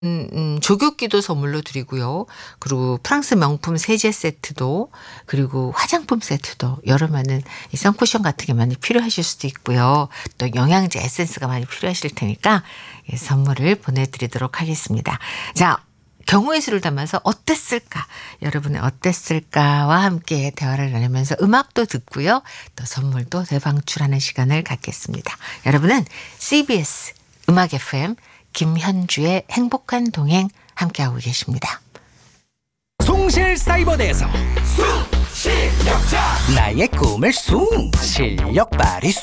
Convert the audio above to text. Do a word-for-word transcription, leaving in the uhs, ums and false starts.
음 음 조교기도 선물로 드리고요. 그리고 프랑스 명품 세제 세트도 그리고 화장품 세트도 여름에는 이 선쿠션 같은 게 많이 필요하실 수도 있고요. 또 영양제 에센스가 많이 필요하실 테니까 예 선물을 보내드리도록 하겠습니다. 자 경우의 수를 담아서 어땠을까? 여러분의 어땠을까와 함께 대화를 나누면서 음악도 듣고요. 또 선물도 대방출하는 시간을 갖겠습니다. 여러분은 씨비에스 음악 에프엠 김현주의 행복한 동행 함께하고 계십니다. 송실사이버대에서 숭실력자 나의 꿈을 숭 실력 발휘